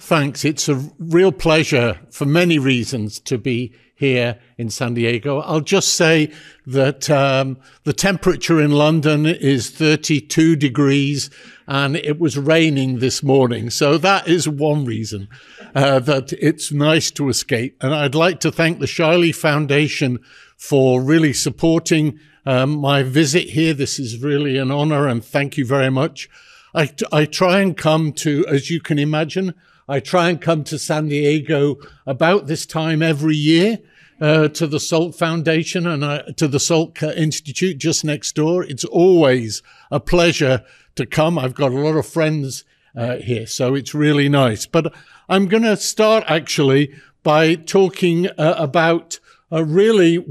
thanks. It's a real pleasure for many reasons to be here in San Diego. I'll just say that the temperature in London is 32 degrees and it was raining this morning. So that is one reason that it's nice to escape. And I'd like to thank the Shiley Foundation for really supporting my visit here. This is really an honor and thank you very much. I try and come to, as you can imagine, I try and come to San Diego about this time every year to the Salk Foundation and to the Salk Institute just next door. It's always a pleasure to come. I've got a lot of friends here, so it's really nice. But I'm going to start actually by talking about a real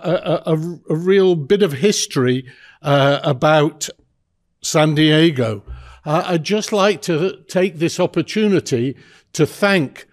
bit of history about San Diego. I'd just like to take this opportunity to thank,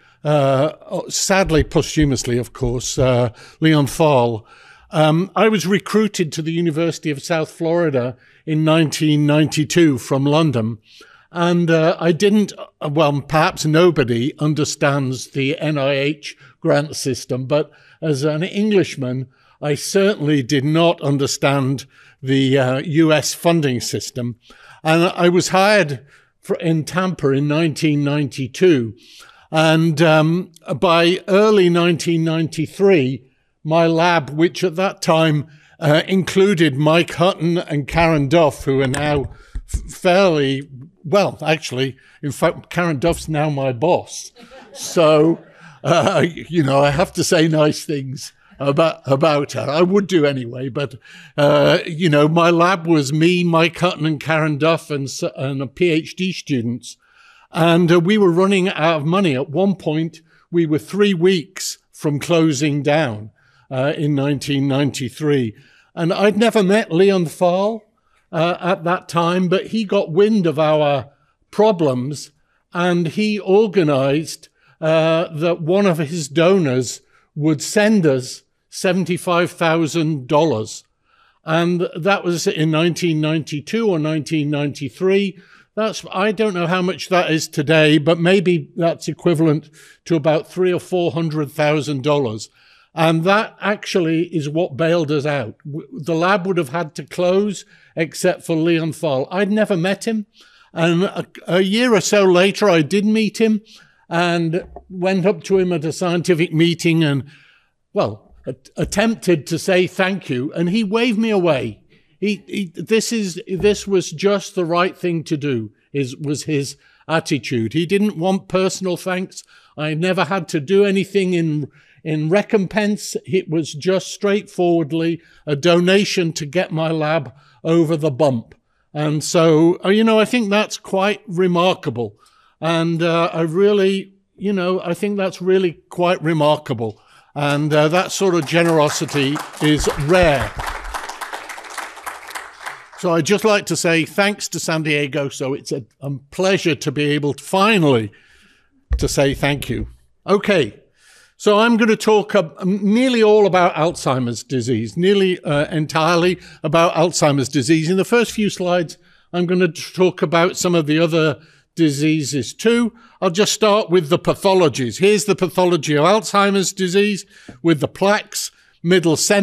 sadly posthumously, of course, Leon Fahl. I was recruited to the University of South Florida in 1992 from London. And I didn't, well, perhaps nobody understands the NIH grant system, but as an Englishman, I certainly did not understand the US funding system. And I was hired in Tampa in 1992. And by early 1993, my lab, which at that time included Mike Hutton and Karen Duff, who are now fairly, well, actually, in fact, Karen Duff's now my boss. So, you know, I have to say nice things about her. I would do anyway, but, you know, my lab was me, Mike Hutton and Karen Duff and a PhD students. And we were running out of money. At one point, we were 3 weeks from closing down in 1993. And I'd never met Leon Fahl at that time, but he got wind of our problems and he organized that one of his donors would send us $75,000. And that was in 1992 or 1993. I don't know how much that is today, but maybe that's equivalent to about $300,000 or $400,000. And that actually is what bailed us out. The lab would have had to close except for Leon Fahl. I'd never met him. And a year or so later, I did meet him and went up to him at a scientific meeting and, well, attempted to say thank you. And he waved me away. This was just the right thing to do, was his attitude. He didn't want personal thanks. I never had to do anything in recompense. It was just straightforwardly a donation to get my lab over the bump. And so, you know, I think that's quite remarkable. And I think that's really quite remarkable. And that sort of generosity is rare. So I'd just like to say thanks to San Diego. So it's a pleasure to be able to finally to say thank you. Okay. So I'm going to talk nearly all about Alzheimer's disease, nearly entirely about Alzheimer's disease. In the first few slides, I'm going to talk about some of the other diseases too. I'll just start with the pathologies. Here's the pathology of Alzheimer's disease with the plaques, middle center.